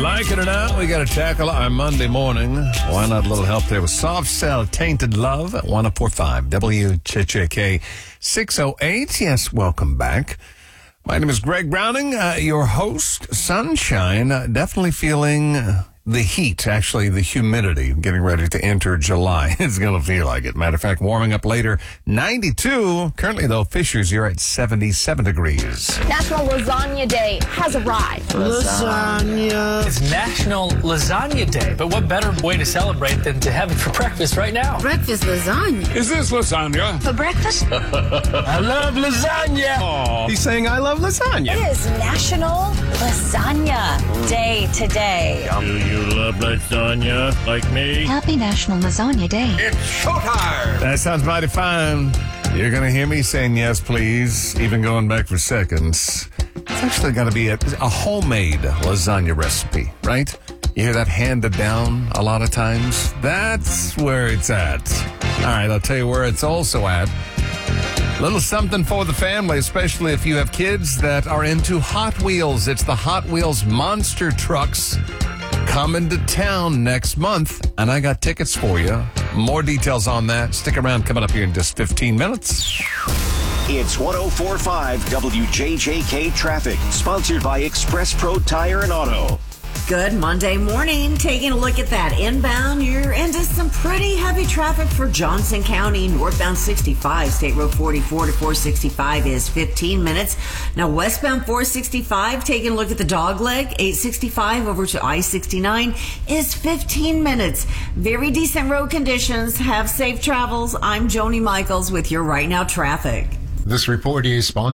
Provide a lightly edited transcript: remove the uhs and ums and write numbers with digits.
Like it or not, we got to tackle our Monday morning. Why not a little help there with Soft Cell Tainted Love at 104.5 WJJK 608. Yes, welcome back. My name is Greg Browning, your host. Sunshine, definitely feeling the heat, actually the humidity, getting ready to enter July. It's going to feel like it. Matter of fact, warming up later, 92. Currently, though, Fishers, you're at 77 degrees. National Lasagna Day has arrived. Lasagna. It's National Lasagna Day, but what better way to celebrate than to have it for breakfast right now? Breakfast lasagna. Is this lasagna? For breakfast, I love lasagna! Aw. He's saying, I love lasagna. it is National Lasagna Day today. Do you love lasagna like me? Happy National Lasagna Day. It's showtime! That sounds mighty fine. You're going to hear me saying yes, please, even going back for seconds. It's actually going to be a homemade lasagna recipe, right? You hear that handed down a lot of times? That's where it's at. All right, I'll tell you where it's also at. Little something for the family, especially if you have kids that are into Hot Wheels. It's the Hot Wheels Monster Trucks coming to town next month, and I got tickets for you. More details on that. Stick around, coming up here in just 15 minutes. It's 104.5 WJJK Traffic, sponsored by Express Pro Tire and Auto. Good Monday morning. Taking a look at that inbound, you're into some pretty heavy traffic for Johnson County. Northbound 65, State Road 44 to 465 is 15 minutes. Now westbound 465, taking a look at the dogleg, 865 over to I-69 is 15 minutes. Very decent road conditions. Have safe travels. I'm Joni Michaels with your Right Now traffic. This report is sponsored